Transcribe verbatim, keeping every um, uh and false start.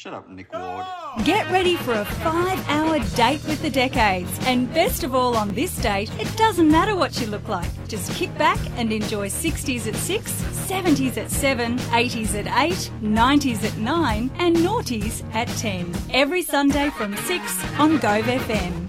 Shut up, Nick Ward. Get ready for a five-hour date with the decades. And best of all on this date, it doesn't matter what you look like. Just kick back and enjoy sixties at six, seventies at seven, eighties at eight, nineties at nine and noughties at ten. Every Sunday from six on Gove F M.